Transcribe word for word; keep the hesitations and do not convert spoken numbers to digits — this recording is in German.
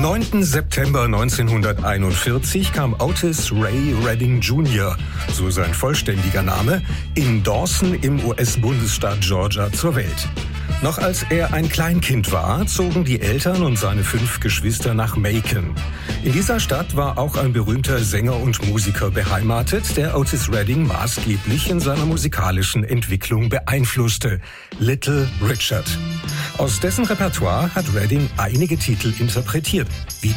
neunten September neunzehnhunderteinundvierzig kam Otis Ray Redding Junior, so sein vollständiger Name, in Dawson im U S-Bundesstaat Georgia zur Welt. Noch als er ein Kleinkind war, zogen die Eltern und seine fünf Geschwister nach Macon. In dieser Stadt war auch ein berühmter Sänger und Musiker beheimatet, der Otis Redding maßgeblich in seiner musikalischen Entwicklung beeinflusste: Little Richard. Aus dessen Repertoire hat Redding einige Titel interpretiert, wie